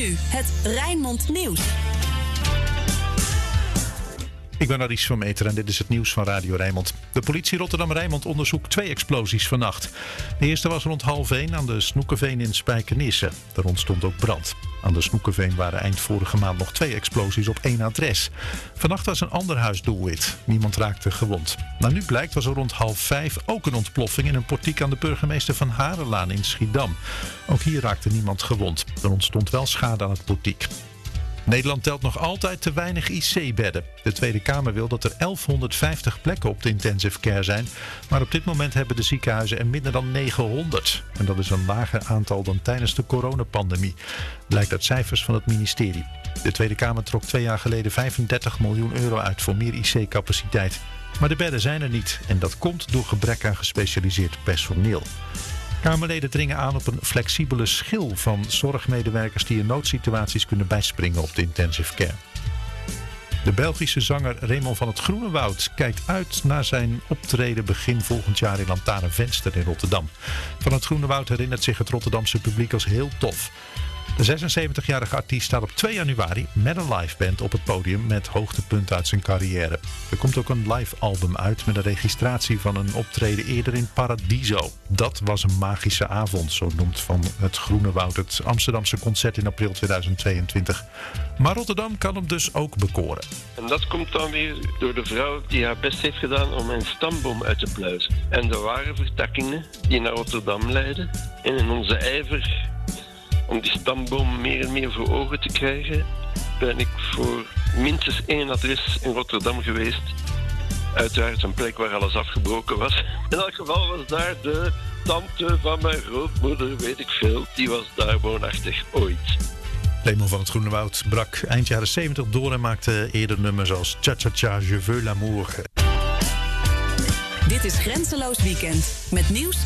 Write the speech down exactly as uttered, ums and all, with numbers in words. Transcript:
nu het Rijnmond Nieuws. Ik ben Aris van Meter en dit is het nieuws van Radio Rijnmond. De politie Rotterdam-Rijnmond onderzoekt twee explosies vannacht. De eerste was rond half één aan de Snoekenveen in Spijkenisse. Daar ontstond ook brand. Aan de Snoekenveen waren eind vorige maand nog twee explosies op één adres. Vannacht was een ander huis doelwit. Niemand raakte gewond. Nou, nu blijkt was er rond half vijf ook een ontploffing in een portiek aan de burgemeester van Harenlaan in Schiedam. Ook hier raakte niemand gewond. Er ontstond wel schade aan het portiek. Nederland telt nog altijd te weinig I C-bedden. De Tweede Kamer wil dat er elfhonderdvijftig plekken op de intensive care zijn. Maar op dit moment hebben de ziekenhuizen er minder dan negenhonderd. En dat is een lager aantal dan tijdens de coronapandemie. Blijkt uit cijfers van het ministerie. De Tweede Kamer trok twee jaar geleden vijfendertig miljoen euro uit voor meer I C-capaciteit. Maar de bedden zijn er niet. En dat komt door gebrek aan gespecialiseerd personeel. Kamerleden dringen aan op een flexibele schil van zorgmedewerkers die in noodsituaties kunnen bijspringen op de intensive care. De Belgische zanger Raymond van het Groenewoud kijkt uit naar zijn optreden begin volgend jaar in Lantaarnvenster in Rotterdam. Van het Groenewoud herinnert zich het Rotterdamse publiek als heel tof. De zesenzeventigjarige artiest staat op twee januari met een liveband op het podium met hoogtepunten uit zijn carrière. Er komt ook een live album uit met een registratie van een optreden eerder in Paradiso. Dat was een magische avond, zo noemt Van het Groenewoud het Amsterdamse concert in april tweeduizend tweeëntwintig. Maar Rotterdam kan hem dus ook bekoren. En dat komt dan weer door de vrouw die haar best heeft gedaan om een stamboom uit te pluizen. En er waren vertakkingen die naar Rotterdam leiden. En in onze ijver om die stamboom meer en meer voor ogen te krijgen, ben ik voor minstens één adres in Rotterdam geweest. Uiteraard een plek waar alles afgebroken was. In elk geval was daar de tante van mijn grootmoeder, weet ik veel. Die was daar woonachtig ooit. Raymond van het Groenewoud brak eind jaren zeventig door en maakte eerder nummers als Cha Cha Cha, Je veux l'amour. Dit is Grenzeloos Weekend met nieuws